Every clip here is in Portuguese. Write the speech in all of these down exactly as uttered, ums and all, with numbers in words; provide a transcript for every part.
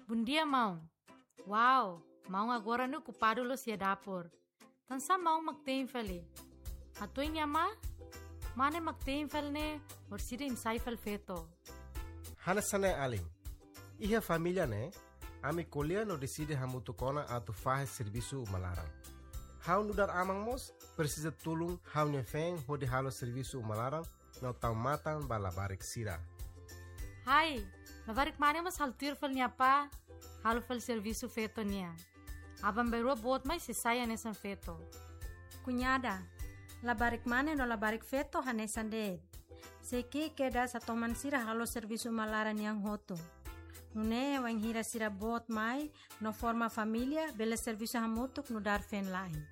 Bom dia, mão. Uau, mão agora no ocupado lo sia dapur. Tansa mão magteenfeli. Ato inyama? Mane magteenfelne or sida insaifel feto. Hanasane aling. Iha família né? Ami colher no decide hamutu kona atu fahe serviço malarang. Hau nudar amang mos precisa tulung hau nyefeng hodi halo serviço malarang no tau matang balabarik sira. Hai, labarik mane mas haltir fel niya pa, halo fel serviço feto niya. Abang beru bot mai se saya nesan feto. Cunhada, labarik mane no labarik feto hanesan de. Seki keda sa toman sira halo serviço malaran yang hoto. Nune wang hira sira bot mai no forma família bela serviço hamutuk no dar fen lain.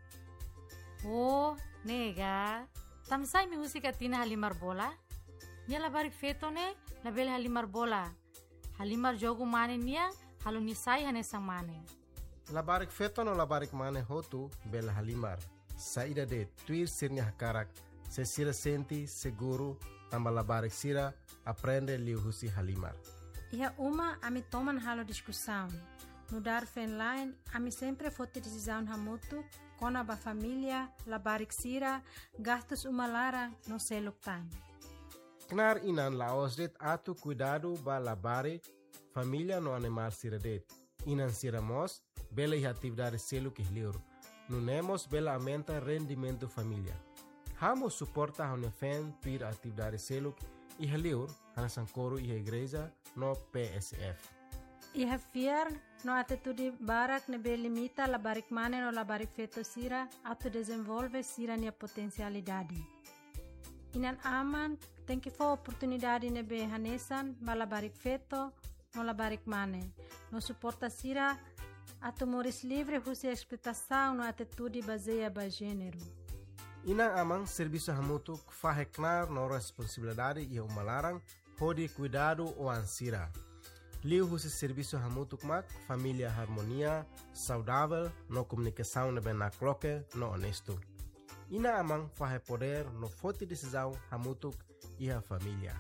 Oh, nega. Tamsay mi musika tina halimar bola? Nya labarik feto ne, label halimar bola. Halimar jogo mane niya, halo nisay hanesang mane. Labarik feto no labarik mane hotu bela halimar. Saída de tuir sirnya hakarak, se sira senti seguro, tamba labarik sira, aprende liu husi halimar. Iha uma ami toman halo discussão. No dar fen line, ami sempre fote decisão hamutu, kona ba família, labarik sira, gastos uma lara no seluk time. Knar inan laos det atu cuidado ba labarik, família no animal sira det. Inan sira mos, bela iha atividade seluk ihliur. Nunemos bela aumenta rendimento família. Hamo suporta hone fen tuir atividade seluk ihliur, hanasan coro iha igreja no P S F. Iha fiar no atitude barak nebe limita labarik mane no labarik feto sira atu desenvolve sira nia potencialidade. Inan aman tem que for oportunidade nebe hanesan ba labarik feto no labarik mane. No suporta sira atu moris livre husi expectação no atitude baseia ba gênero. Inang amang serviço hamutuk faheknar no responsabilidade e umalarang hodi cuidado o ansira. Liu husi serviço hamutuk mak família harmonia, saudável, no comunicação nebe na cloque, no honesto. Ina amang fahe poder no forte decisão hamutuk e a família.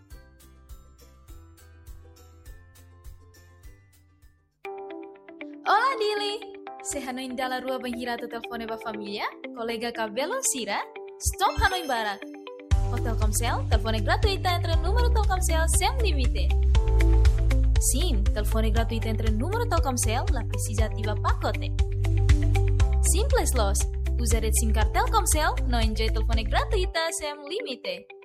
Olá, Dili! Se Hanoi dalla rua banhirato telefone ba família, colega cabelo sira, stop Hanoi Barak. Hotel Telkomsel, telefone gratuita entre número Telkomsel sem limite. Sim, telefone gratuito entre número Telkomsel, la precisa ativa pacote. Simples los, usa red SIM card Telkomsel, no enjoy telefone gratuita sem limite.